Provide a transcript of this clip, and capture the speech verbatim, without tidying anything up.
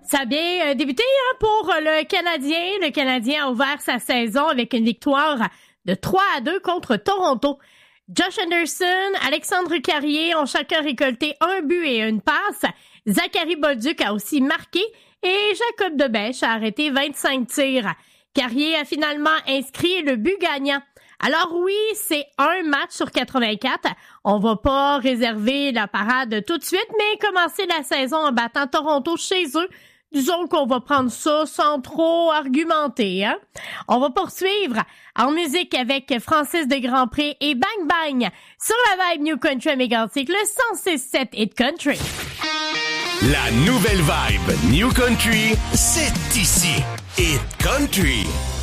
Ça a bien débuté hein, pour le Canadien. Le Canadien a ouvert sa saison avec une victoire de trois à deux contre Toronto. Josh Anderson, Alexandre Carrier ont chacun récolté un but et une passe. Zachary Bolduc a aussi marqué et Jacob Debèche a arrêté vingt-cinq tirs. Carrier a finalement inscrit le but gagnant. Alors oui, c'est un match sur quatre-vingt-quatre. On va pas réserver la parade tout de suite, mais commencer la saison en battant Toronto chez eux. Disons qu'on va prendre ça sans trop argumenter. Hein? On va poursuivre en musique avec Francis de Grandpré et Bang Bang sur la vibe New Country Mégantic, le cent six sept Hit Country. La nouvelle vibe New Country, c'est ici. Hit Country.